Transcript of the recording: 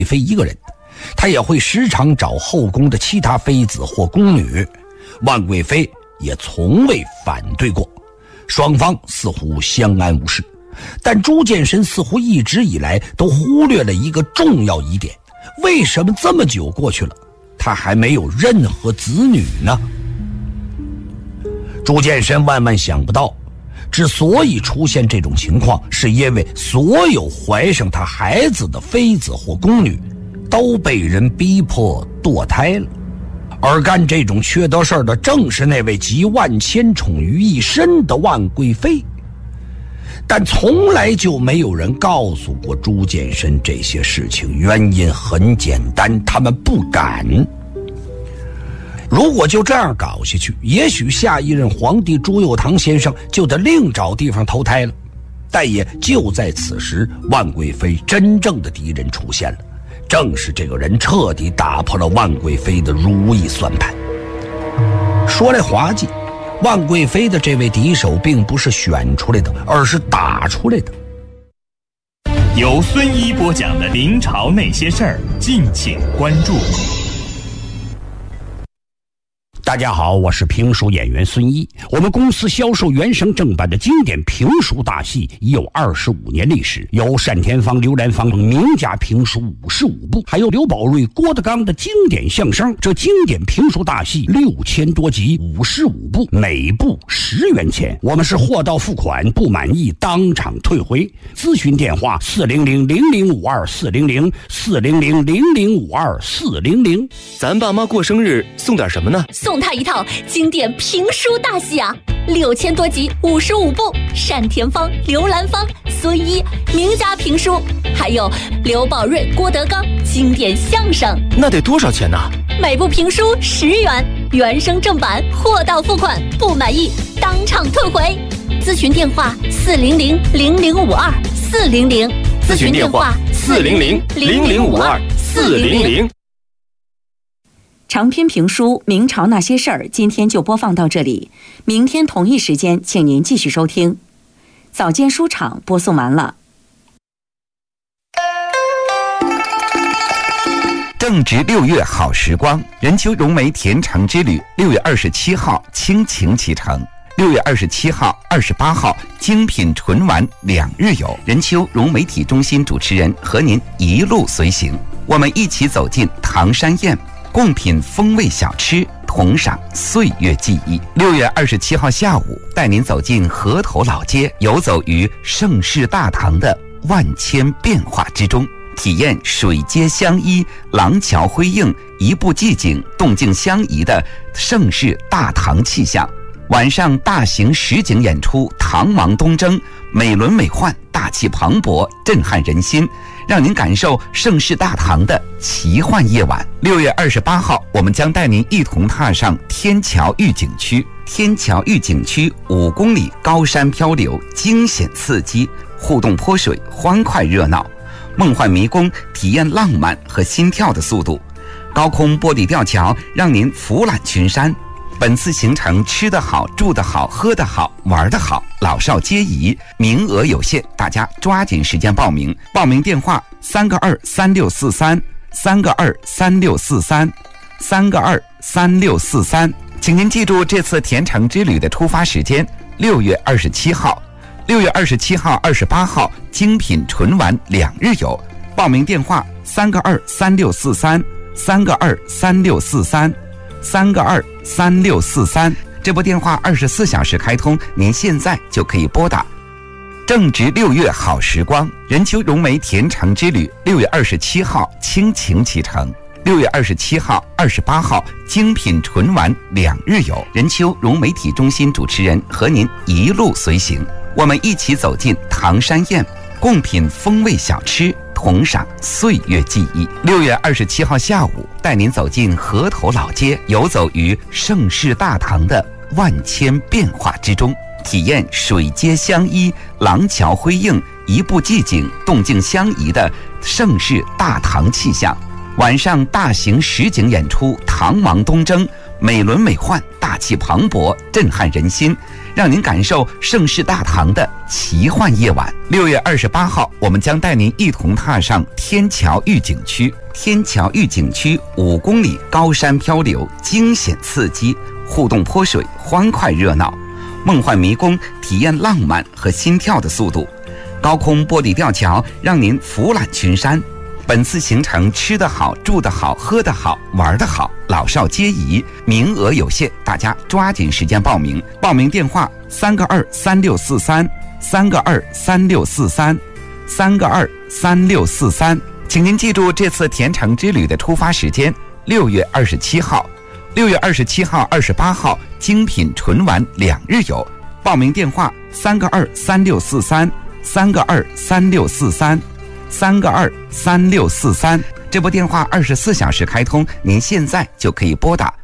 妃一个人，他也会时常找后宫的其他妃子或宫女，万贵妃也从未反对过，双方似乎相安无事。但朱见深似乎一直以来都忽略了一个重要疑点，为什么这么久过去了，他还没有任何子女呢？朱见深万万想不到，之所以出现这种情况，是因为所有怀上他孩子的妃子或宫女都被人逼迫堕胎了，而干这种缺德事儿的正是那位集万千宠于一身的万贵妃。但从来就没有人告诉过朱见深这些事情，原因很简单，他们不敢。如果就这样搞下去，也许下一任皇帝朱佑樘先生就得另找地方投胎了。但也就在此时，万贵妃真正的敌人出现了，正是这个人彻底打破了万贵妃的如意算盘。说来滑稽，万贵妃的这位敌手并不是选出来的，而是打出来的。 由孙一播讲的明朝那些事儿，敬请关注。 大家好，我是评书演员孙一。我们公司销售原声正版的经典评书大戏已有25年历史，有单田芳、刘兰芳等名家评书55部，还有刘宝瑞、郭德纲的经典相声。这经典评书大戏6000多集，55部，每部10元钱。我们是货到付款，不满意当场退回。咨询电话400-0052-400，400-0052-400。 咱爸妈过生日送点什么呢？ 送他一套经典评书大戏啊，6000多集，55部，单田芳、刘兰芳、孙一名家评书，还有刘宝瑞、郭德纲经典相声。 那得多少钱呢？ 每部评书10元，原声正版，货到付款，不满意当场退回。咨询电话400-0052-400， 咨询电话400-0052-400。 长篇评书《明朝那些事儿》今天就播放到这里，明天同一时间请您继续收听。早间书场播送完了。 正值6月好时光，任丘荣梅田城之旅6月27号倾情启程，6月27号、28号精品纯玩2日游，任丘融媒体中心主持人和您一路随行，我们一起走进唐山宴，共品风味小吃，同赏岁月记忆。6月27号下午，带您走进河头老街，游走于盛世大唐的万千变化之中，体验水街相依、廊桥辉映、一步寂静、动静相宜的盛世大唐气象。晚上大型实景演出《唐王东征》，美轮美奂，大气磅礴，震撼人心，让您感受盛世大唐的奇幻夜晚。6月28号，我们将带您一同踏上天桥峪景区。天桥峪景区5公里高山漂流，惊险刺激，互动泼水，欢快热闹，梦幻迷宫，体验浪漫和心跳的速度。高空玻璃吊桥让您俯览群山。本次行程吃得好、住得好、喝得好、玩得好，老少皆宜，名额有限，大家抓紧时间报名。报名电话3个23643，3个23643，3个23643。请您记住这次田城之旅的出发时间：6月27号。6月27号、28号精品纯玩2日游。报名电话3个23643，3个23643，3个23643。这部电话24小时开通，您现在就可以拨打。正值6月好时光，任丘融媒田城之旅6月27号倾情启程，6月27号、28号精品纯玩2日游，任丘融媒体中心主持人和您一路随行，我们一起走进唐山宴，共品风味小吃，同赏岁月记忆。6月27号下午，带您走进河头老街，游走于盛世大唐的万千变化之中，体验水街相依、廊桥辉映、一步寂静、动静相宜的盛世大唐气象。晚上大型实景演出《唐王东征》， 美轮美奂，大气磅礴，震撼人心，让您感受盛世大唐的奇幻夜晚。6月28号，我们将带您一同踏上天桥御景区。天桥御景区5公里高山漂流，惊险刺激，互动泼水，欢快热闹，梦幻迷宫，体验浪漫和心跳的速度。高空玻璃吊桥让您俯览群山。本次行程吃得好，住得好，喝得好，玩得好，老少皆宜，名额有限，大家抓紧时间报名。报名电话3个23643，3个23643，3个23643。请您记住这次甜橙之旅的出发时间：6月27号，6月27号、28号，精品纯玩2日游。报名电话3个23643，3个23643，3个23643。这部电话24小时开通，您现在就可以拨打